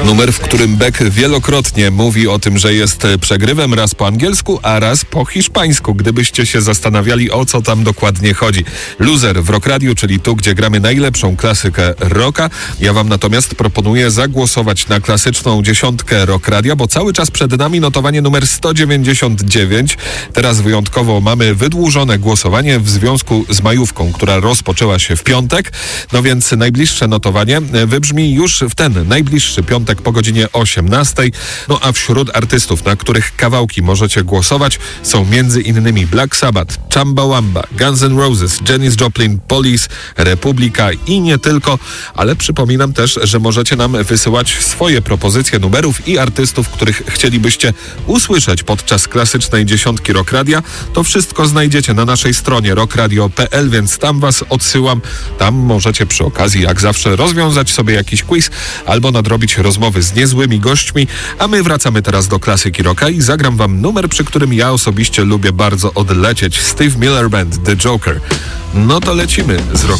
Numer, w którym Beck wielokrotnie mówi o tym, że jest przegrywem raz po angielsku, a raz po hiszpańsku, gdybyście się zastanawiali, o co tam dokładnie chodzi. Loser w Rock Radio, czyli tu, gdzie gramy najlepszą klasykę rocka. Ja wam natomiast proponuję zagłosować na klasyczną dziesiątkę Rock Radia, bo cały czas przed nami notowanie numer 199. Teraz wyjątkowo mamy wydłużone głosowanie w związku z majówką, która rozpoczęła się w piątek. No więc najbliższe notowanie wybrzmi już w ten najbliższy piątek po godzinie 18. No a wśród artystów, na których kawałki możecie głosować, są m.in. Black Sabbath, Chumbawamba, Guns N' Roses, Janis Joplin, Police, Republika i nie tylko, ale przypominam też, że możecie nam wysyłać swoje propozycje numerów i artystów, których chcielibyście usłyszeć podczas klasycznej dziesiątki Rock Radia. To wszystko znajdziecie na naszej stronie rockradio.pl, więc tam was odsyłam. Tam możecie przy okazji, jak zawsze, rozwiązać sobie jakiś quiz albo nadrobić rozmowy z niezłymi gośćmi, a my wracamy teraz do klasyki rocka i zagram wam numer, przy którym ja osobiście lubię bardzo odlecieć. Steve Miller Band, The Joker. No to lecimy z Rock